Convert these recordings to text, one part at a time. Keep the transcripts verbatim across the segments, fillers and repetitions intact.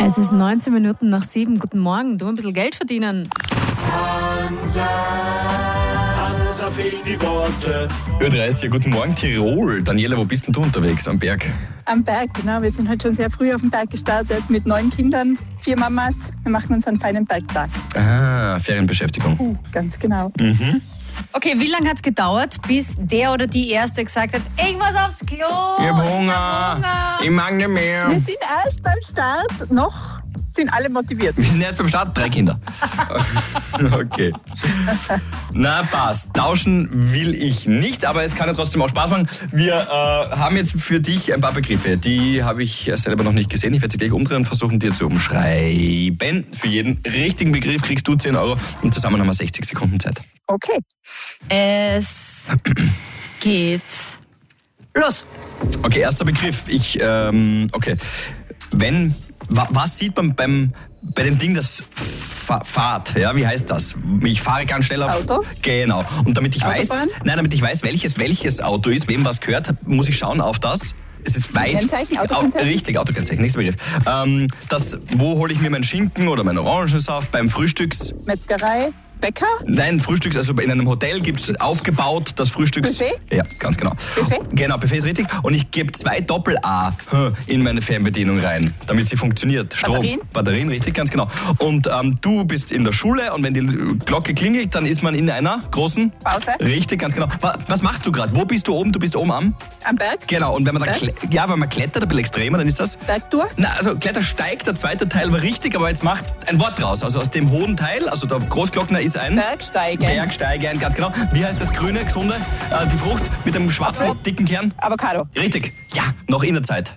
Es ist neunzehn Minuten nach sieben. Guten Morgen, du ein bisschen Geld verdienen. Hansa, Hansa fehlen die Worte. Ö dreißig, guten Morgen Tirol. Daniela, wo bist denn du unterwegs? Am Berg? Am Berg, genau. Wir sind halt schon sehr früh auf dem Berg gestartet mit neun Kindern, vier Mamas. Wir machen uns einen feinen Bergtag. Ah, Ferienbeschäftigung. Uh, ganz genau. Mhm. Okay, wie lange hat es gedauert, bis der oder die Erste gesagt hat, ich muss aufs Klo, Ich hab Hunger. Hunger. Ich mag nicht mehr. Wir sind erst beim Start, noch sind alle motiviert. Wir sind erst beim Start, drei Kinder. Okay. Na, passt. Tauschen will ich nicht, aber es kann ja trotzdem auch Spaß machen. Wir äh, haben jetzt für dich ein paar Begriffe. Die habe ich selber noch nicht gesehen. Ich werde sie gleich umdrehen und versuchen, dir zu umschreiben. Für jeden richtigen Begriff kriegst du zehn Euro und zusammen haben wir sechzig Sekunden Zeit. Okay. Es geht los. Okay, erster Begriff. Ich, ähm, okay. Wenn, wa, was sieht man beim, bei dem Ding, das fa- fahrt, ja, wie heißt das? Ich fahre ganz schnell auf... Auto? Genau. Und damit ich weiß, Autobahn? nein, damit ich weiß, welches, welches Auto ist, wem was gehört, muss ich schauen auf das. Es ist weiß. Kennzeichen, Autokennzeichen? Au- Richtig, Autokennzeichen, nächster Begriff. Ähm, das, wo hole ich mir meinen Schinken oder meinen Orangensaft? Beim Frühstücks... Metzgerei, Bäcker, Nein, Frühstücks, also in einem Hotel gibt es aufgebaut das Frühstücks... Buffet? Ja, ganz genau. Buffet? Genau, Buffet ist richtig. Und ich gebe zwei Doppel-A in meine Fernbedienung rein, damit sie funktioniert. Strom. Batterien? Batterien, richtig, ganz genau. Und ähm, du bist in der Schule und wenn die Glocke klingelt, dann ist man in einer großen... Pause. Richtig, ganz genau. Wa- Was machst du gerade? Wo bist du oben? Du bist oben am... am Berg, Genau, und wenn man da Berg? kle- ja, wenn man klettert, ein bisschen extremer, dann ist das... Bergtour, Na, also Klettersteig, der zweite Teil war richtig, aber jetzt macht ein Wort raus. Also aus dem hohen Teil, also der Großglockner ist ein... Bergsteigen, Bergsteigen, ganz genau. Wie heißt das grüne, gesunde, äh, die Frucht mit dem schwarzen, Apfel? dicken Kern? Avocado. Richtig. Ja, noch in der Zeit.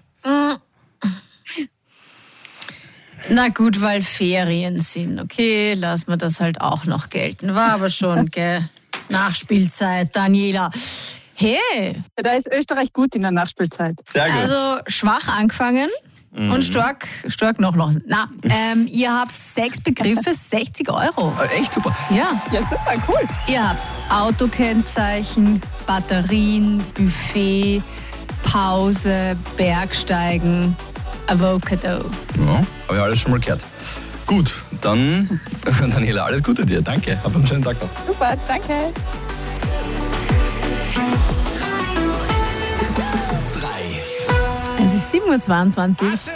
Na gut, weil Ferien sind. Okay, lassen wir das halt auch noch gelten. War aber schon, gell? Nachspielzeit, Daniela. Hey, Ja, da ist Österreich gut in der Nachspielzeit. Sehr gut. also schwach angefangen und stark, stark noch noch. Na, ähm, ihr habt sechs Begriffe, sechzig Euro. Äh, echt super. Ja, Ja, super, cool. ihr habt Autokennzeichen, Batterien, Buffet, Pause, Bergsteigen, Avocado. Ja, habe ich alles schon mal gehört. Gut, dann, Daniela, alles Gute dir. Danke. Hab einen schönen Tag noch. Super, danke. Drei. Es ist sieben Uhr zweiundzwanzig.